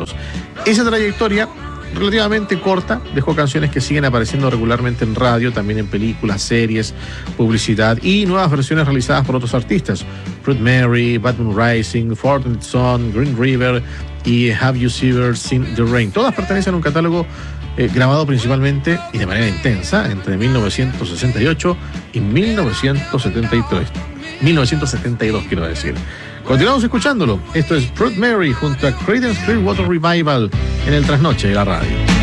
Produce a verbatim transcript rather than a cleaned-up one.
otros. Esa trayectoria relativamente corta dejó canciones que siguen apareciendo regularmente en radio, también en películas, series, publicidad y nuevas versiones realizadas por otros artistas. Proud Mary, Bad Moon Rising, Fortnite Son, Green River y Have You Ever Seen the Rain. Todas pertenecen a un catálogo eh, grabado principalmente y de manera intensa entre mil novecientos sesenta y ocho y mil novecientos setenta y tres. mil novecientos setenta y dos, quiero decir. Continuamos escuchándolo. Esto es Proud Mary junto a Creedence Clearwater Revival en el Trasnoche de la radio.